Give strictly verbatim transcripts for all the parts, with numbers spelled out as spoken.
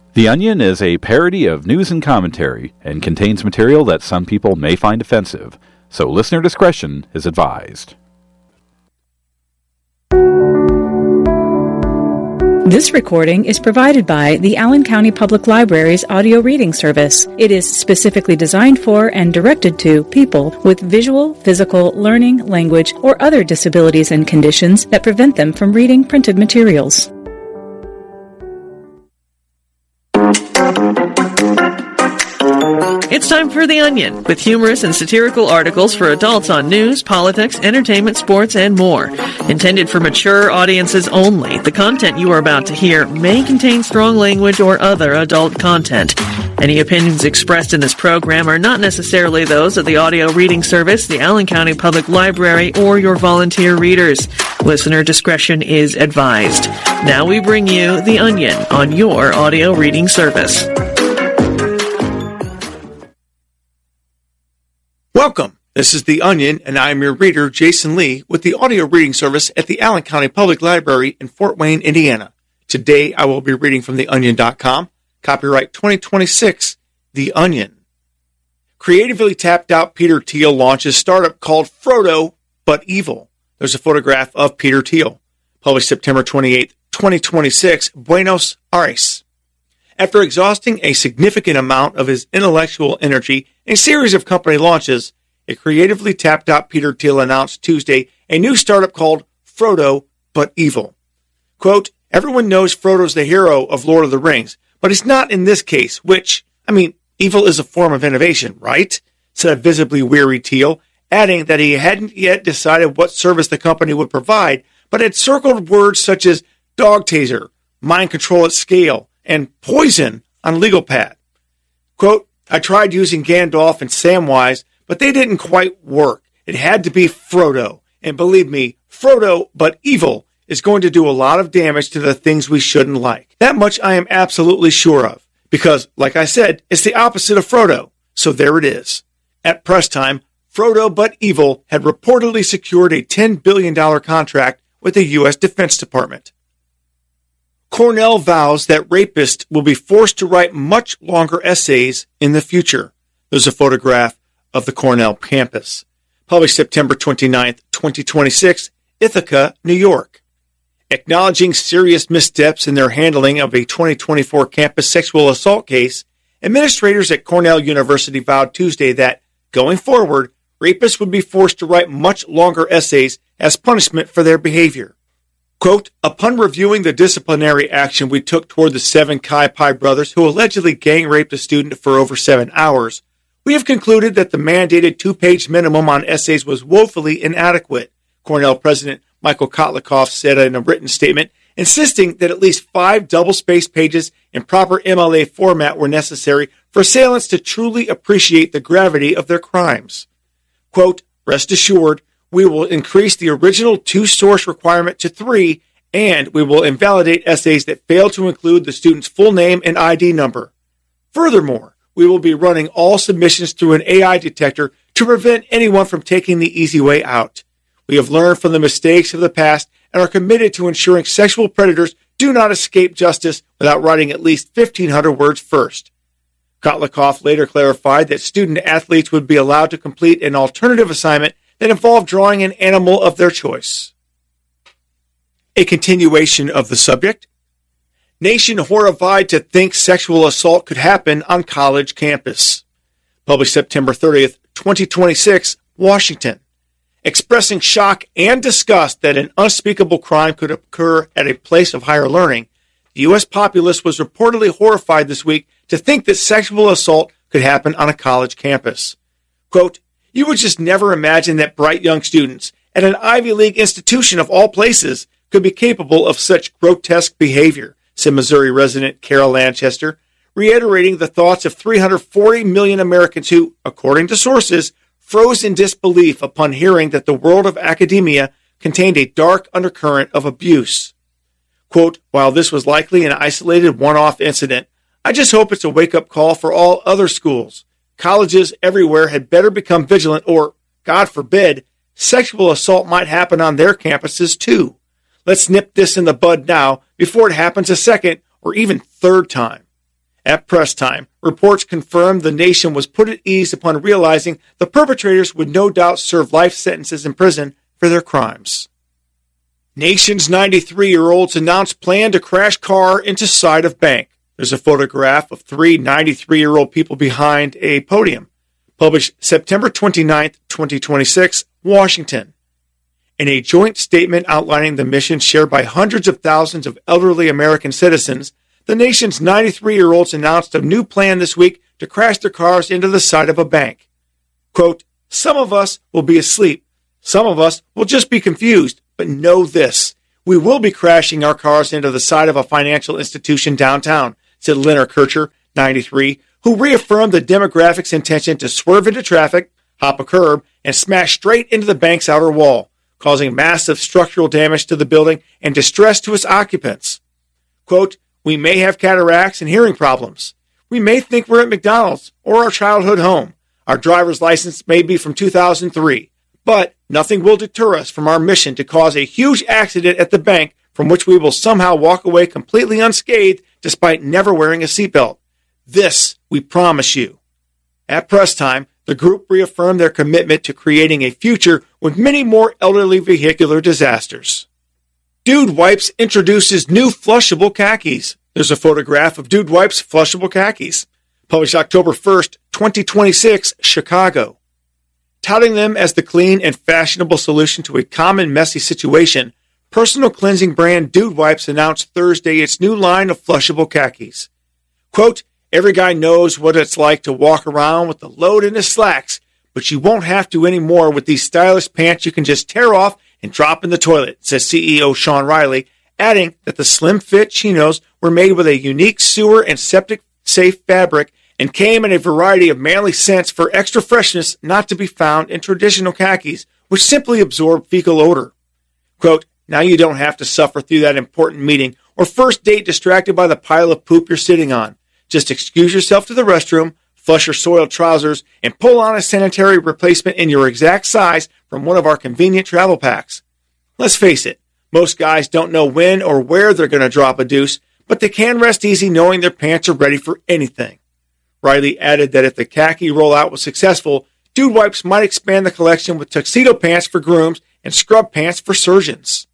The Onion is a parody of news and commentary and contains material that some people may find offensive, so listener discretion is advised. This recording is provided by the Allen County Public Library's audio reading service. It is specifically designed for and directed to people with visual, physical, learning, language, or other disabilities and conditions that prevent them from reading printed materials. It's time for The Onion, with humorous and satirical articles for adults on news, politics, entertainment, sports, and more. Intended for mature audiences only, the content you are about to hear may contain strong language or other adult content. Any opinions expressed in this program are not necessarily those of the audio reading service, the Allen County Public Library, or your volunteer readers. Listener discretion is advised. Now we bring you The Onion on your audio reading service. Welcome. This is The Onion, and I am your reader, Jason Lee, with the audio reading service at the Allen County Public Library in Fort Wayne, Indiana. Today, I will be reading from the onion dot com. Copyright twenty twenty-six, The Onion. Creatively tapped out Peter Thiel launches startup called Frodo, but evil. There's a photograph of Peter Thiel. Published September twenty-eighth, twenty twenty-six, Buenos Aires. After exhausting a significant amount of his intellectual energy in a series of company launches, a creatively tapped out Peter Thiel announced Tuesday a new startup called Frodo, but evil. Quote, everyone knows Frodo's the hero of Lord of the Rings, but he's not in this case, which, I mean, evil is a form of innovation, right? Said a visibly weary Thiel, adding that he hadn't yet decided what service the company would provide, but had circled words such as dog taser, mind control at scale, and poison on legal pad. Quote, I tried using Gandalf and Samwise, but they didn't quite work. It had to be Frodo. And believe me, Frodo, but evil, is going to do a lot of damage to the things we shouldn't like. That much I am absolutely sure of. Because, like I said, it's the opposite of Frodo. So there it is. At press time, Frodo, but evil, had reportedly secured a ten billion dollars contract with the U S Defense Department. Cornell vows that rapists will be forced to write much longer essays in the future. There's a photograph of the Cornell campus. Published September twenty-ninth, twenty twenty-six, Ithaca, New York. Acknowledging serious missteps in their handling of a twenty twenty-four campus sexual assault case, administrators at Cornell University vowed Tuesday that, going forward, rapists would be forced to write much longer essays as punishment for their behavior. Quote, upon reviewing the disciplinary action we took toward the seven Kai Pai brothers who allegedly gang raped a student for over seven hours, we have concluded that the mandated two-page minimum on essays was woefully inadequate, Cornell President Michael Kotlikoff said in a written statement, insisting that at least five double-spaced pages in proper M L A format were necessary for assailants to truly appreciate the gravity of their crimes. Quote, rest assured, we will increase the original two-source requirement to three, and we will invalidate essays that fail to include the student's full name and I D number. Furthermore, we will be running all submissions through an A I detector to prevent anyone from taking the easy way out. We have learned from the mistakes of the past and are committed to ensuring sexual predators do not escape justice without writing at least fifteen hundred words first. Kotlikoff later clarified that student athletes would be allowed to complete an alternative assignment that involved drawing an animal of their choice. A continuation of the subject. Nation horrified to think sexual assault could happen on college campus. Published September thirtieth, twenty twenty-six, Washington. Expressing shock and disgust that an unspeakable crime could occur at a place of higher learning, the U S populace was reportedly horrified this week to think that sexual assault could happen on a college campus. Quote, you would just never imagine that bright young students at an Ivy League institution of all places could be capable of such grotesque behavior, said Missouri resident Carol Lanchester, reiterating the thoughts of three hundred forty million Americans who, according to sources, froze in disbelief upon hearing that the world of academia contained a dark undercurrent of abuse. Quote, while this was likely an isolated one-off incident, I just hope it's a wake-up call for all other schools. Colleges everywhere had better become vigilant or, God forbid, sexual assault might happen on their campuses too. Let's nip this in the bud now before it happens a second or even third time. At press time, reports confirmed the nation was put at ease upon realizing the perpetrators would no doubt serve life sentences in prison for their crimes. Nation's ninety-three-year-olds announced plan to crash car into side of bank. There's a photograph of three ninety-three-year-old people behind a podium. Published September twenty-ninth, twenty twenty-six, Washington. In a joint statement outlining the mission shared by hundreds of thousands of elderly American citizens, the nation's ninety-three-year-olds announced a new plan this week to crash their cars into the side of a bank. Quote, some of us will be asleep. Some of us will just be confused. But know this, we will be crashing our cars into the side of a financial institution downtown, said Leonard Kircher, ninety-three, who reaffirmed the demographic's intention to swerve into traffic, hop a curb, and smash straight into the bank's outer wall, causing massive structural damage to the building and distress to its occupants. Quote, we may have cataracts and hearing problems. We may think we're at McDonald's or our childhood home. Our driver's license may be from two thousand three. But nothing will deter us from our mission to cause a huge accident at the bank from which we will somehow walk away completely unscathed despite never wearing a seatbelt. This we promise you. At press time, the group reaffirmed their commitment to creating a future with many more elderly vehicular disasters. Dude Wipes introduces new flushable khakis. There's a photograph of Dude Wipes flushable khakis. Published October first, twenty twenty-six, Chicago. Touting them as the clean and fashionable solution to a common messy situation, personal cleansing brand Dude Wipes announced Thursday its new line of flushable khakis. Quote, every guy knows what it's like to walk around with the load in his slacks, but you won't have to anymore with these stylish pants you can just tear off and drop in the toilet, says C E O Sean Riley, adding that the slim fit chinos were made with a unique sewer and septic safe fabric and came in a variety of manly scents for extra freshness not to be found in traditional khakis, which simply absorb fecal odor. Quote, now you don't have to suffer through that important meeting or first date distracted by the pile of poop you're sitting on. Just excuse yourself to the restroom, flush your soiled trousers, and pull on a sanitary replacement in your exact size from one of our convenient travel packs. Let's face it, most guys don't know when or where they're going to drop a deuce, but they can rest easy knowing their pants are ready for anything. Riley added that if the khaki rollout was successful, Dude Wipes might expand the collection with tuxedo pants for grooms and scrub pants for surgeons.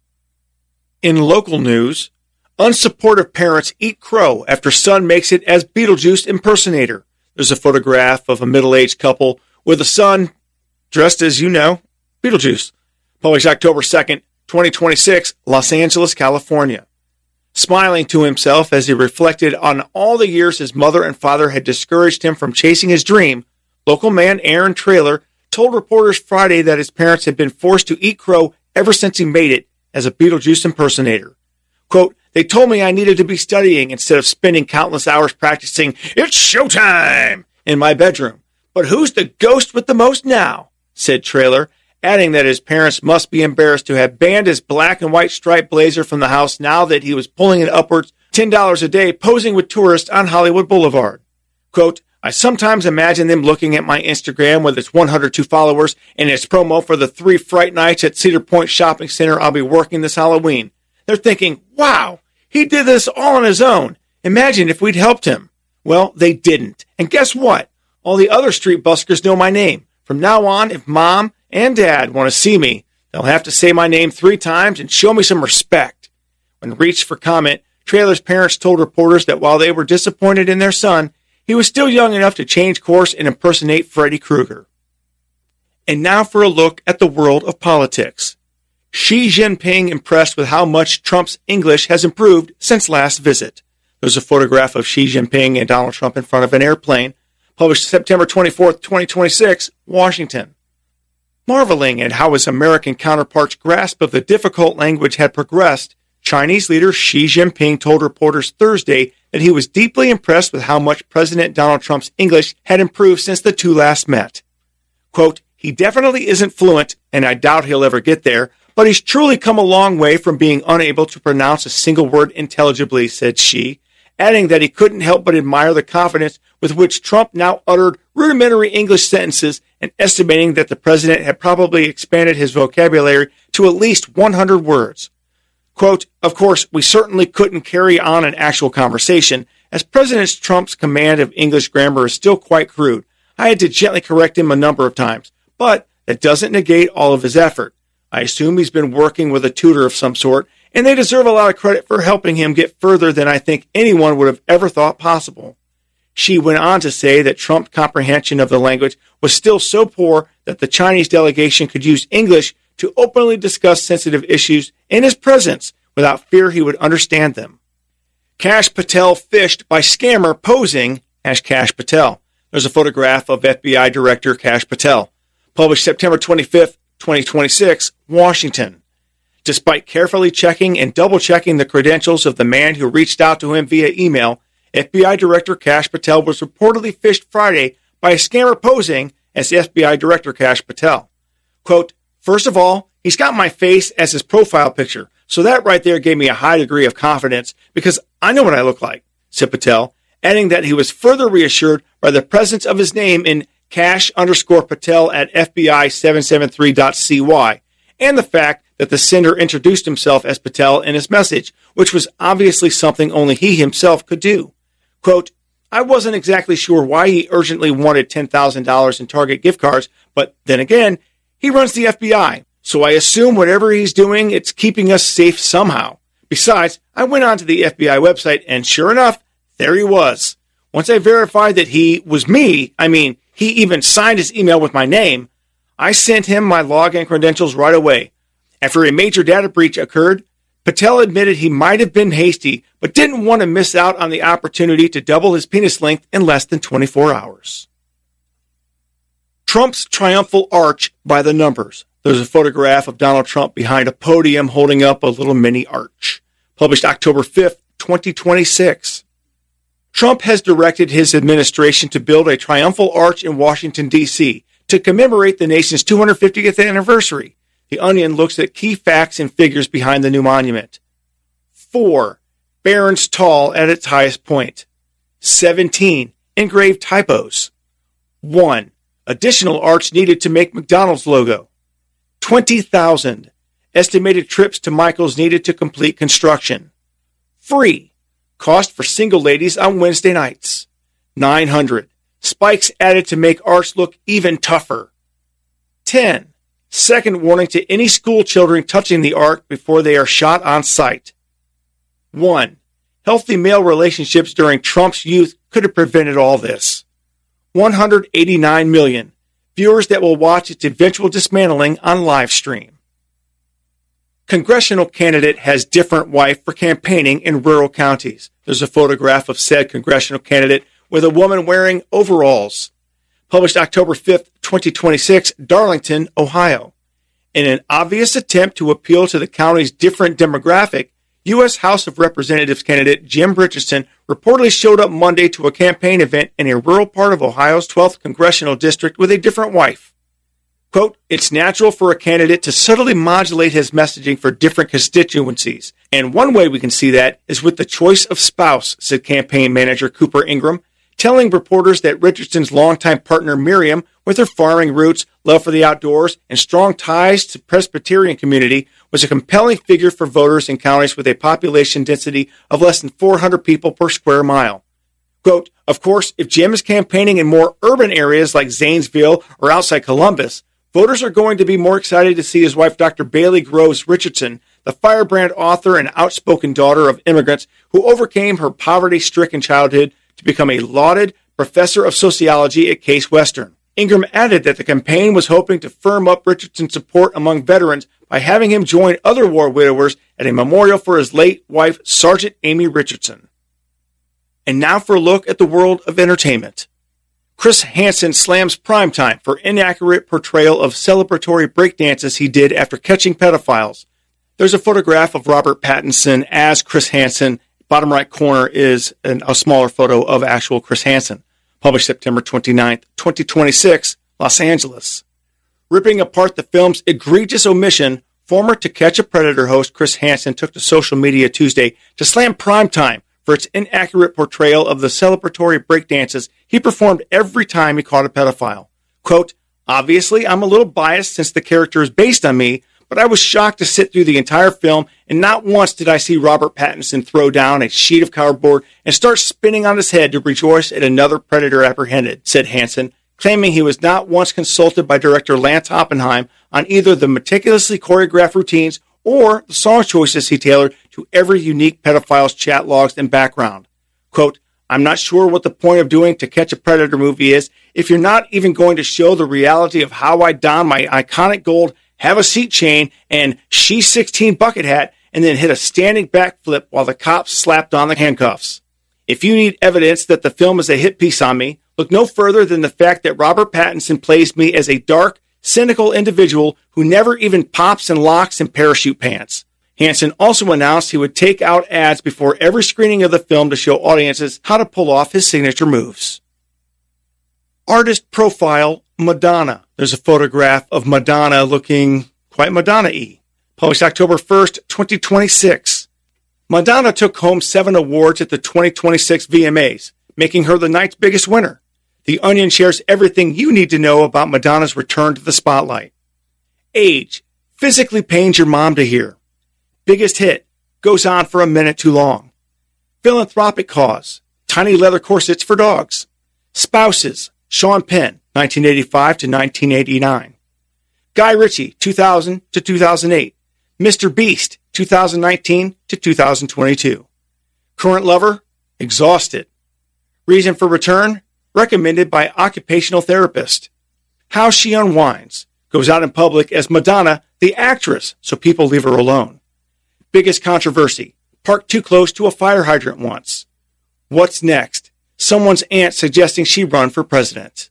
In local news, unsupportive parents eat crow after son makes it as Beetlejuice impersonator. There's a photograph of a middle-aged couple with a son dressed as, you know, Beetlejuice. Published October second, twenty twenty-six, Los Angeles, California. Smiling to himself as he reflected on all the years his mother and father had discouraged him from chasing his dream, local man Aaron Traylor told reporters Friday that his parents had been forced to eat crow ever since he made it as a Beetlejuice impersonator. Quote, they told me I needed to be studying instead of spending countless hours practicing "It's showtime" in my bedroom. But who's the ghost with the most now? Said Traylor, adding that his parents must be embarrassed to have banned his black and white striped blazer from the house now that he was pulling it upwards ten dollars a day posing with tourists on Hollywood Boulevard. Quote, I sometimes imagine them looking at my Instagram with its one hundred two followers and its promo for the three Fright Nights at Cedar Point Shopping Center I'll be working this Halloween. They're thinking, wow, he did this all on his own. Imagine if we'd helped him. Well, they didn't. And guess what? All the other street buskers know my name. From now on, if mom and dad want to see me, they'll have to say my name three times and show me some respect. When reached for comment, Traylor's parents told reporters that while they were disappointed in their son, he was still young enough to change course and impersonate Freddy Krueger. And now for a look at the world of politics. Xi Jinping impressed with how much Trump's English has improved since last visit. There's a photograph of Xi Jinping and Donald Trump in front of an airplane, published September twenty-fourth, twenty twenty-six, Washington. Marveling at how his American counterpart's grasp of the difficult language had progressed, Chinese leader Xi Jinping told reporters Thursday that he was deeply impressed with how much President Donald Trump's English had improved since the two last met. Quote, he definitely isn't fluent, and I doubt he'll ever get there, but he's truly come a long way from being unable to pronounce a single word intelligibly, said Xi, adding that he couldn't help but admire the confidence with which Trump now uttered rudimentary English sentences and estimating that the president had probably expanded his vocabulary to at least one hundred words. Quote, of course, we certainly couldn't carry on an actual conversation, as President Trump's command of English grammar is still quite crude. I had to gently correct him a number of times, but that doesn't negate all of his effort. I assume he's been working with a tutor of some sort, and they deserve a lot of credit for helping him get further than I think anyone would have ever thought possible. She went on to say that Trump's comprehension of the language was still so poor that the Chinese delegation could use English to openly discuss sensitive issues in his presence without fear he would understand them. Kash Patel fished by scammer posing as Kash Patel. There's a photograph of F B I Director Kash Patel. Published September twenty-fifth, twenty twenty-six, Washington. Despite carefully checking and double-checking the credentials of the man who reached out to him via email, F B I Director Kash Patel was reportedly fished Friday by a scammer posing as F B I Director Kash Patel. Quote, first of all, he's got my face as his profile picture, so that right there gave me a high degree of confidence because I know what I look like, said Patel, adding that he was further reassured by the presence of his name in Kash underscore Patel at F B I seven seven three dot C Y, and the fact that the sender introduced himself as Patel in his message, which was obviously something only he himself could do. Quote, I wasn't exactly sure why he urgently wanted ten thousand dollars in Target gift cards, but then again, he runs the F B I, so I assume whatever he's doing, it's keeping us safe somehow. Besides, I went onto the F B I website, and sure enough, there he was. Once I verified that he was me, I mean, he even signed his email with my name, I sent him my login credentials right away. After a major data breach occurred, Patel admitted he might have been hasty, but didn't want to miss out on the opportunity to double his penis length in less than twenty-four hours. Trump's triumphal arch by the numbers. There's a photograph of Donald Trump behind a podium holding up a little mini arch. Published October fifth, twenty twenty-six. Trump has directed his administration to build a triumphal arch in Washington, D C to commemorate the nation's two hundred fiftieth anniversary. The Onion looks at key facts and figures behind the new monument. Four. Barron's tall at its highest point. Seventeen. Engraved typos. One. Additional arch needed to make McDonald's logo. Twenty thousand. Estimated trips to Michael's needed to complete construction. Free. Cost for single ladies on Wednesday nights. Nine hundred. Spikes added to make arch look even tougher. Ten. Second warning to any school children touching the arch before they are shot on sight. One. Healthy male relationships during Trump's youth could have prevented all this. one hundred eighty-nine million. Viewers that will watch its eventual dismantling on live stream. Congressional candidate has different wife for campaigning in rural counties. There's a photograph of said congressional candidate with a woman wearing overalls. Published October fifth, twenty twenty-six, Darlington, Ohio. In an obvious attempt to appeal to the county's different demographic, U S House of Representatives candidate Jim Richardson reportedly showed up Monday to a campaign event in a rural part of Ohio's twelfth congressional district with a different wife. Quote, it's natural for a candidate to subtly modulate his messaging for different constituencies, and one way we can see that is with the choice of spouse, said campaign manager Cooper Ingram, telling reporters that Richardson's longtime partner Miriam, with her farming roots, love for the outdoors, and strong ties to the Presbyterian community, was a compelling figure for voters in counties with a population density of less than four hundred people per square mile. Quote, of course, if Jim is campaigning in more urban areas like Zanesville or outside Columbus, voters are going to be more excited to see his wife, Doctor Bailey Groves Richardson, the firebrand author and outspoken daughter of immigrants who overcame her poverty-stricken childhood to become a lauded professor of sociology at Case Western. Ingram added that the campaign was hoping to firm up Richardson's support among veterans by having him join other war widowers at a memorial for his late wife, Sergeant Amy Richardson. And now for a look at the world of entertainment. Chris Hansen slams Primetime for inaccurate portrayal of celebratory breakdances he did after catching pedophiles. There's a photograph of Robert Pattinson as Chris Hansen. Bottom right corner is an, a smaller photo of actual Chris Hansen. Published September twenty-ninth, twenty twenty-six, Los Angeles. Ripping apart the film's egregious omission, former To Catch a Predator host Chris Hansen took to social media Tuesday to slam Primetime for its inaccurate portrayal of the celebratory breakdances he performed every time he caught a pedophile. Quote, obviously, I'm a little biased since the character is based on me, but I was shocked to sit through the entire film, and not once did I see Robert Pattinson throw down a sheet of cardboard and start spinning on his head to rejoice at another predator apprehended, said Hansen, claiming he was not once consulted by director Lance Oppenheim on either the meticulously choreographed routines or the song choices he tailored to every unique pedophile's chat logs and background. Quote, I'm not sure what the point of doing To Catch a Predator movie is if you're not even going to show the reality of how I don my iconic gold have a seat chain and She's sixteen bucket hat and then hit a standing backflip while the cops slapped on the handcuffs. If you need evidence that the film is a hit piece on me, look no further than the fact that Robert Pattinson plays me as a dark, cynical individual who never even pops and locks in parachute pants. Hansen also announced he would take out ads before every screening of the film to show audiences how to pull off his signature moves. Artist profile Madonna. There's a photograph of Madonna looking quite Madonna-y. Published October first, twenty twenty-six. Madonna took home seven awards at the twenty twenty-six V M As, making her the night's biggest winner. The Onion shares everything you need to know about Madonna's return to the spotlight. Age. Physically pains your mom to hear. Biggest hit. Goes on for a minute too long. Philanthropic cause. Tiny leather corsets for dogs. Spouses. Sean Penn, nineteen eighty-five to nineteen eighty-nine. Guy Ritchie, two thousand to two thousand eight. Mister Beast, two thousand nineteen to two thousand twenty-two. Current lover, exhausted. Reason for return, recommended by occupational therapist. How she unwinds, goes out in public as Madonna, the actress, so people leave her alone. Biggest controversy, parked too close to a fire hydrant once. What's next? Someone's aunt suggesting she run for president.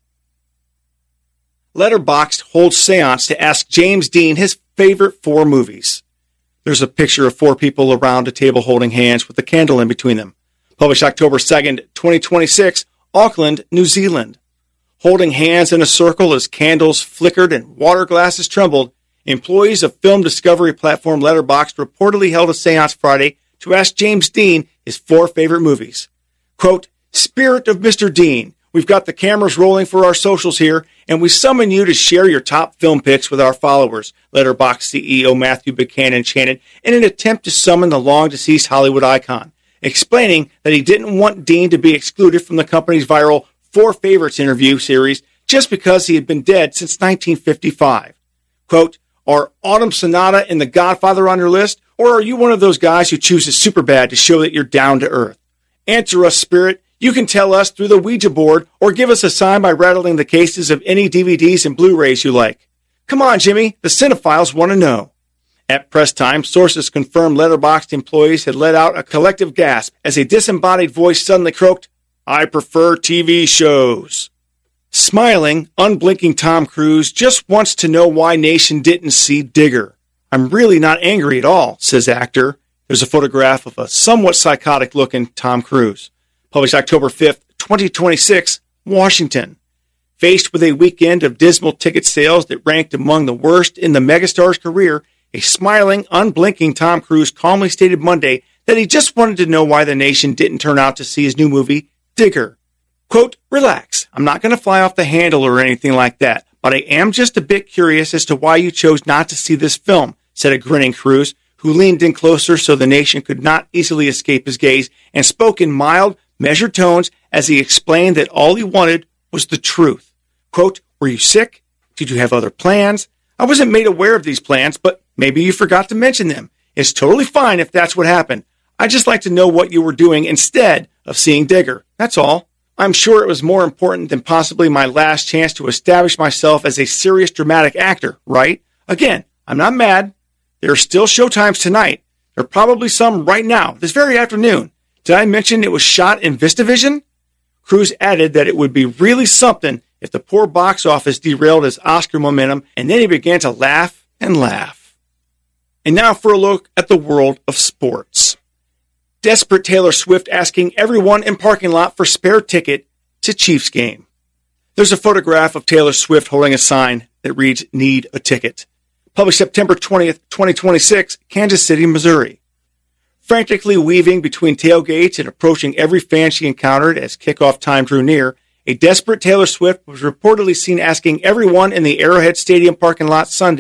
Letterboxd holds seance to ask James Dean his favorite four movies. There's a picture of four people around a table holding hands with a candle in between them. Published October second, twenty twenty-six, Auckland, New Zealand. Holding hands in a circle as candles flickered and water glasses trembled, employees of film discovery platform Letterboxd reportedly held a seance Friday to ask James Dean his four favorite movies. Quote, Spirit of Mister Dean, we've got the cameras rolling for our socials here, and we summon you to share your top film picks with our followers, Letterboxd C E O Matthew Buchanan chanted in an attempt to summon the long-deceased Hollywood icon, explaining that he didn't want Dean to be excluded from the company's viral Four Favorites interview series just because he had been dead since nineteen fifty-five. Quote, are Autumn Sonata and The Godfather on your list, or are you one of those guys who chooses Superbad to show that you're down to earth? Answer us, Spirit. You can tell us through the Ouija board or give us a sign by rattling the cases of any D V Ds and Blu-rays you like. Come on, Jimmy. The cinephiles want to know. At press time, sources confirmed Letterboxd employees had let out a collective gasp as a disembodied voice suddenly croaked, I prefer T V shows. Smiling, unblinking Tom Cruise just wants to know why Nation didn't see Digger. I'm really not angry at all, says actor. There's a photograph of a somewhat psychotic-looking Tom Cruise. Published October fifth, twenty twenty-six, Washington. Faced with a weekend of dismal ticket sales that ranked among the worst in the megastar's career, a smiling, unblinking Tom Cruise calmly stated Monday that he just wanted to know why the nation didn't turn out to see his new movie, Digger. Quote, relax, I'm not going to fly off the handle or anything like that, but I am just a bit curious as to why you chose not to see this film, said a grinning Cruise, who leaned in closer so the nation could not easily escape his gaze and spoke in mild, measured tones as he explained that all he wanted was the truth. Quote, were you sick? Did you have other plans? I wasn't made aware of these plans, but maybe you forgot to mention them. It's totally fine if that's what happened. I'd just like to know what you were doing instead of seeing Digger. That's all. I'm sure it was more important than possibly my last chance to establish myself as a serious dramatic actor, right? Again, I'm not mad. There are still showtimes tonight. There are probably some right now, this very afternoon. Did I mention it was shot in VistaVision? Cruise added that it would be really something if the poor box office derailed his Oscar momentum, and then he began to laugh and laugh. And now for a look at the world of sports. Desperate Taylor Swift asking everyone in parking lot for spare ticket to Chiefs game. There's a photograph of Taylor Swift holding a sign that reads, need a ticket. Published September twentieth, twenty twenty-six, Kansas City, Missouri. Frantically weaving between tailgates and approaching every fan she encountered as kickoff time drew near, a desperate Taylor Swift was reportedly seen asking everyone in the Arrowhead Stadium parking lot Sunday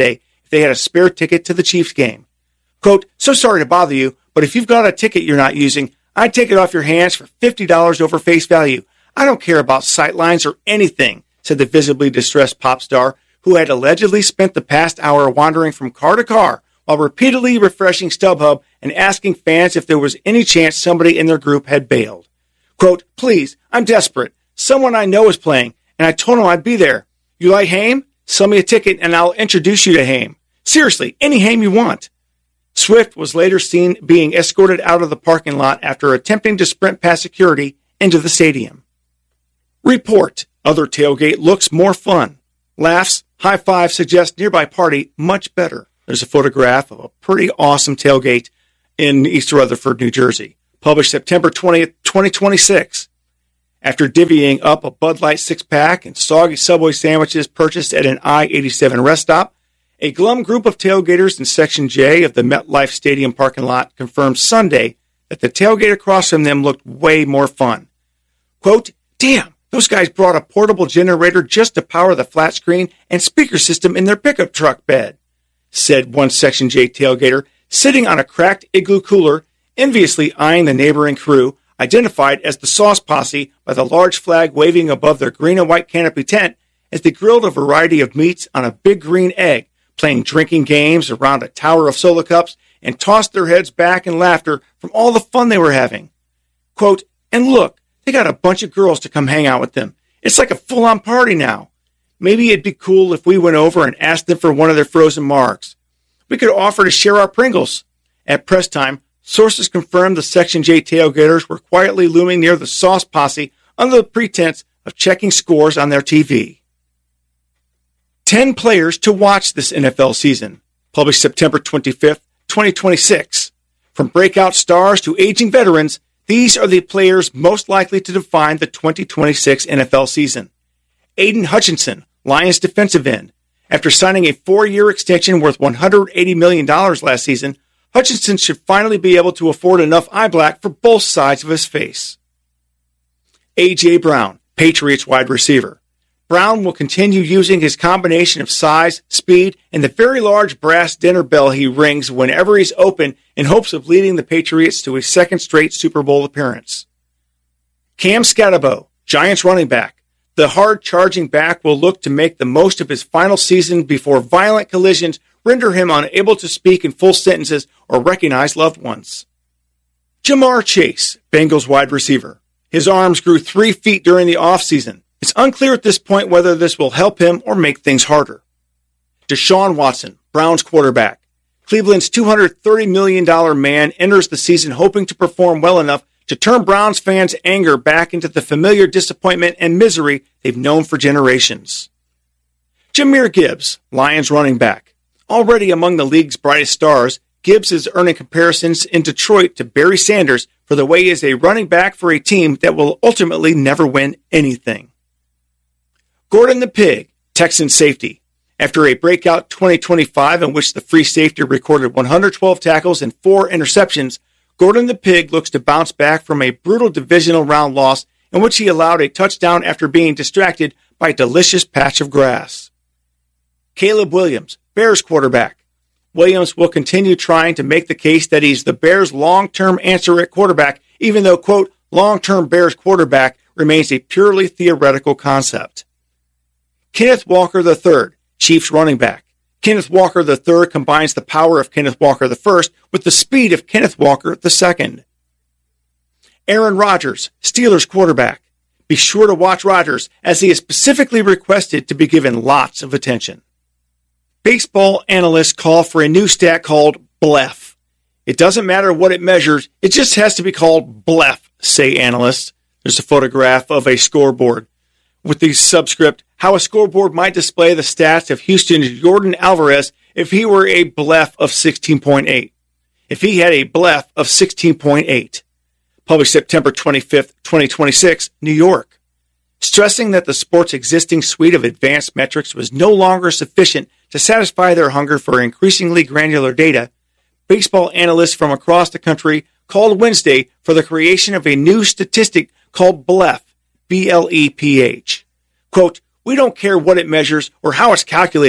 if they had a spare ticket to the Chiefs game. Quote, so sorry to bother you, but if you've got a ticket you're not using, I'd take it off your hands for fifty dollars over face value. I don't care about sightlines or anything, said the visibly distressed pop star, who had allegedly spent the past hour wandering from car to car while repeatedly refreshing StubHub and asking fans if there was any chance somebody in their group had bailed. Quote, please, I'm desperate. Someone I know is playing, and I told him I'd be there. You like Haim? Sell me a ticket and I'll introduce you to Haim. Seriously, any Haim you want. Swift was later seen being escorted out of the parking lot after attempting to sprint past security into the stadium. Report. Other tailgate looks more fun. Laughs, high five suggest nearby party much better. There's a photograph of a pretty awesome tailgate in East Rutherford, New Jersey, published September twentieth, twenty twenty-six. After divvying up a Bud Light six-pack and soggy Subway sandwiches purchased at an I eighty-seven rest stop, a glum group of tailgaters in Section J of the MetLife Stadium parking lot confirmed Sunday that the tailgate across from them looked way more fun. Quote, damn, those guys brought a portable generator just to power the flat screen and speaker system in their pickup truck bed, said one Section J tailgater, sitting on a cracked igloo cooler, enviously eyeing the neighboring crew, identified as the Sauce Posse by the large flag waving above their green and white canopy tent as they grilled a variety of meats on a big green egg, playing drinking games around a tower of soda cups, and tossed their heads back in laughter from all the fun they were having. Quote, and look, they got a bunch of girls to come hang out with them. It's like a full-on party now. Maybe it'd be cool if we went over and asked them for one of their frozen margs. We could offer to share our Pringles. At press time, sources confirmed the Section J tailgaters were quietly looming near the Sauce Posse under the pretense of checking scores on their T V. Ten players to watch this N F L season, published September twenty-fifth, twenty twenty-six. From breakout stars to aging veterans, these are the players most likely to define the twenty twenty-six N F L season. Aiden Hutchinson, Lions defensive end. After signing a four-year extension worth one hundred eighty million dollars last season, Hutchinson should finally be able to afford enough eye black for both sides of his face. A J. Brown, Patriots wide receiver. Brown will continue using his combination of size, speed, and the very large brass dinner bell he rings whenever he's open in hopes of leading the Patriots to a second straight Super Bowl appearance. Cam Scatterbo, Giants running back. The hard-charging back will look to make the most of his final season before violent collisions render him unable to speak in full sentences or recognize loved ones. Jamar Chase, Bengals wide receiver. His arms grew three feet during the offseason. It's unclear at this point whether this will help him or make things harder. Deshaun Watson, Browns quarterback. Cleveland's two hundred thirty million dollars man enters the season hoping to perform well enough to turn Browns fans' anger back into the familiar disappointment and misery they've known for generations. Jahmyr Gibbs, Lions running back. Already among the league's brightest stars, Gibbs is earning comparisons in Detroit to Barry Sanders for the way he is a running back for a team that will ultimately never win anything. Gordon the Pig, Texan safety. After a breakout twenty twenty-five in which the free safety recorded one hundred twelve tackles and four interceptions, Gordon the Pig looks to bounce back from a brutal divisional round loss in which he allowed a touchdown after being distracted by a delicious patch of grass. Caleb Williams, Bears quarterback. Williams will continue trying to make the case that he's the Bears' long-term answer at quarterback, even though, quote, long-term Bears quarterback remains a purely theoretical concept. Kenneth Walker the third, Chiefs running back. Kenneth Walker the third combines the power of Kenneth Walker the first with the speed of Kenneth Walker the second. Aaron Rodgers, Steelers quarterback. Be sure to watch Rodgers as he is specifically requested to be given lots of attention. Baseball analysts call for a new stat called B L E F. It doesn't matter what it measures, it just has to be called B L E F, say analysts. There's a photograph of a scoreboard with the subscript, how a scoreboard might display the stats of Houston's Jordan Alvarez if he were a B L E F of sixteen point eight. If he had a B L E F of sixteen point eight. Published September twenty-fifth, twenty twenty-six, New York. Stressing that the sport's existing suite of advanced metrics was no longer sufficient to satisfy their hunger for increasingly granular data, baseball analysts from across the country called Wednesday for the creation of a new statistic called B L E P, B L E P H. Quote, we don't care what it measures or how it's calculated.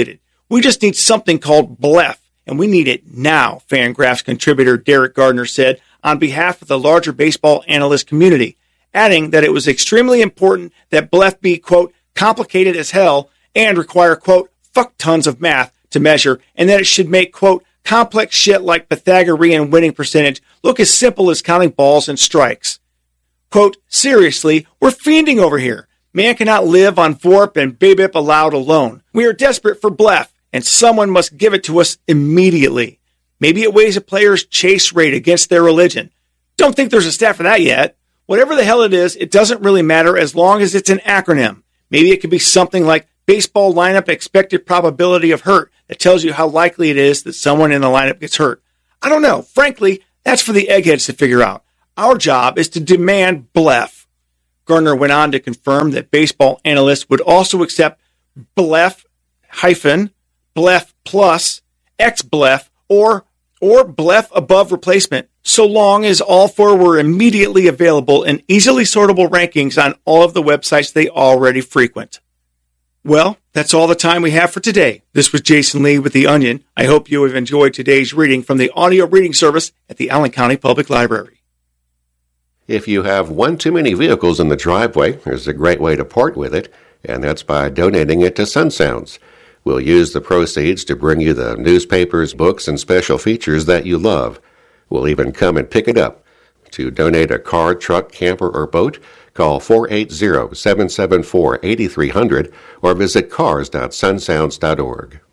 We just need something called B L E F, and we need it now, Fangraphs contributor Derek Gardner said on behalf of the larger baseball analyst community, adding that it was extremely important that B L E F be, quote, complicated as hell and require, quote, fuck tons of math to measure, and that it should make, quote, complex shit like Pythagorean winning percentage look as simple as counting balls and strikes. Quote, seriously, we're fiending over here. Man cannot live on VORP and BABIP allowed alone. We are desperate for B L E F, and someone must give it to us immediately. Maybe it weighs a player's chase rate against their religion. Don't think there's a stat for that yet. Whatever the hell it is, it doesn't really matter as long as it's an acronym. Maybe it could be something like baseball lineup expected probability of hurt that tells you how likely it is that someone in the lineup gets hurt. I don't know. Frankly, that's for the eggheads to figure out. Our job is to demand B L E F. Gardner went on to confirm that baseball analysts would also accept B L E F hyphen, B L E F plus, X-B L E F, or, or B L E F above replacement, so long as all four were immediately available in easily sortable rankings on all of the websites they already frequent. Well, that's all the time we have for today. This was Jason Lee with The Onion. I hope you have enjoyed today's reading from the audio reading service at the Allen County Public Library. If you have one too many vehicles in the driveway, there's a great way to part with it, and that's by donating it to SunSounds. We'll use the proceeds to bring you the newspapers, books, and special features that you love. We'll even come and pick it up. To donate a car, truck, camper, or boat, call four eight zero, seven seven four, eight three zero zero or visit cars dot sunsounds dot org.